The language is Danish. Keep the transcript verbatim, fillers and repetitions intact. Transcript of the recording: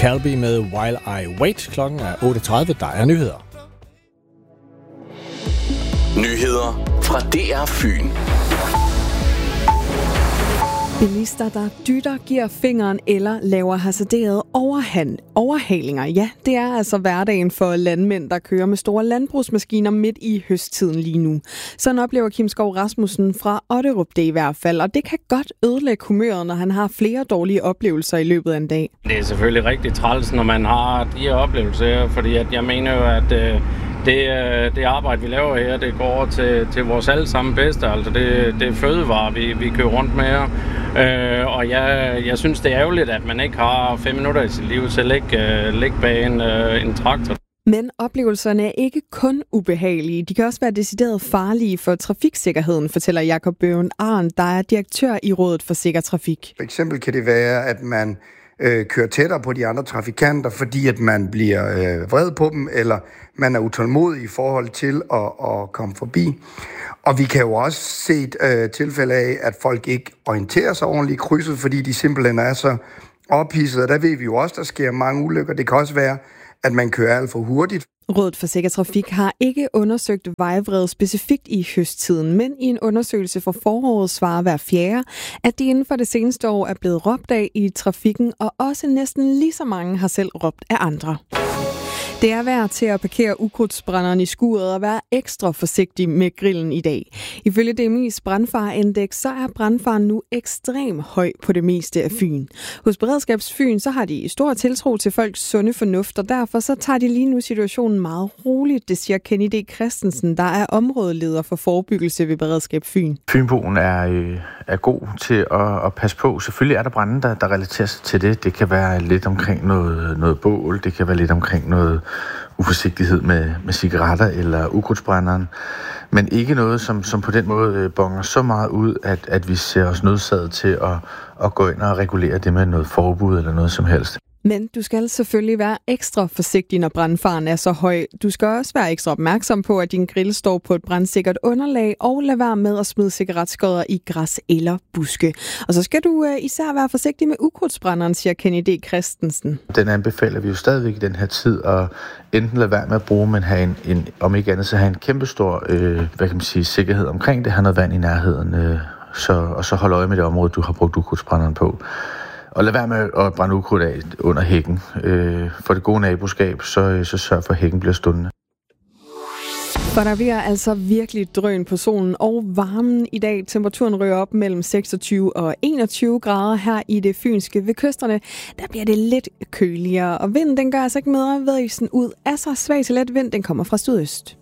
Calby med While I Wait. Klokken er otte tredive. Der er nyheder. Nyheder fra D R Fyn. Bilister, der dytter, giver fingeren eller laver hasarderede overhand, overhalinger. Ja, det er altså hverdagen for landmænd, der kører med store landbrugsmaskiner midt i høsttiden lige nu. Sådan oplever Kim Skov Rasmussen fra Otterup det i hvert fald, og det kan godt ødelægge humøret, når han har flere dårlige oplevelser i løbet af en dag. Det er selvfølgelig rigtig træls, når man har de her oplevelser, fordi at jeg mener jo, at øh, det, det arbejde, vi laver her, det går til, til vores allesammen bedste. Altså det, det er fødevarer, vi, vi kører rundt med her. Øh, og jeg, jeg synes, det er ærgerligt, at man ikke har fem minutter i sit liv til at ligge, uh, ligge bag en, uh, en traktor. Men oplevelserne er ikke kun ubehagelige. De kan også være decideret farlige for trafiksikkerheden, fortæller Jakob Bøven Arndt, der er direktør i Rådet for Sikker Trafik. For eksempel kan det være, at man øh, kører tættere på de andre trafikanter, fordi at man bliver øh, vred på dem, eller man er utålmodig i forhold til at, at komme forbi. Og vi kan jo også se et øh, tilfælde af, at folk ikke orienterer sig ordentligt i krydset, fordi de simpelthen er så ophidset. Og der ved vi jo også, der sker mange ulykker. Det kan også være, at man kører alt for hurtigt. Rådet for Sikker Trafik har ikke undersøgt vejvrede specifikt i høsttiden, men i en undersøgelse for foråret svarer hver fjerde, at de inden for det seneste år er blevet råbt af i trafikken, og også næsten lige så mange har selv råbt af andre. Det er værd til at parkere ukrudtsbrænderen i skuret og være ekstra forsigtig med grillen i dag. Ifølge D M I's brandfareindeks, så er brandfaren nu ekstrem høj på det meste af Fyn. Hos Beredskabsfyn, så har de stor tiltro til folks sunde fornuft, og derfor så tager de lige nu situationen meget roligt, det siger Kenny D. Christensen, der er områdeleder for forebyggelse ved Beredskab Fyn. Fynboen er, øh, er god til at, at passe på. Selvfølgelig er der brande, der, der relaterer sig til det. Det kan være lidt omkring noget, noget bål, det kan være lidt omkring noget uforsigtighed med, med cigaretter eller ukrudtsbrænderen, men ikke noget, som, som på den måde bonger så meget ud, at, at vi ser os nødsaget til at, at gå ind og regulere det med noget forbud eller noget som helst. Men du skal selvfølgelig være ekstra forsigtig, når brandfaren er så høj. Du skal også være ekstra opmærksom på, at din grill står på et brandsikkert underlag, og lad være med at smide cigaretskodder i græs eller buske. Og så skal du uh, især være forsigtig med ukrudtsbrænderen, siger Kenny D. Christensen. Den anbefaler vi jo stadigvæk i den her tid, at enten lade være med at bruge, men have en, en, om ikke andet, så have en kæmpestor øh, hvad kan man sige, sikkerhed omkring det. Have noget vand i nærheden, øh, så, og så holde øje med det område, du har brugt ukrudtsbrænderen på. Og lad være med at brænde ukrudt af under hækken. Øh, for det gode naboskab, så, så sørg for, at hækken bliver stående. For der bliver altså virkelig drøn på solen og varmen i dag. Temperaturen rører op mellem seksogtyve og enogtyve grader her i det fynske. Ved kysterne, der bliver det lidt køligere. Og vinden, den gør altså ikke medvægelsen ud af sig. Svag til let vind, den kommer fra sydøst.